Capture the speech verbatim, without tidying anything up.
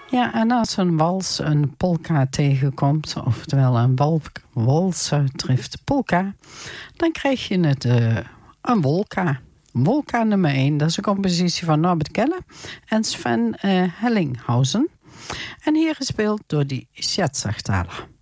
Ja, en als een wals een polka tegenkomt, oftewel een wal- walser treft polka, dan krijg je het, uh, een wolka. Wolka nummer één, dat is een compositie van Norbert Keller en Sven uh, Hellinghausen. En hier gespeeld door die Scherzertaler.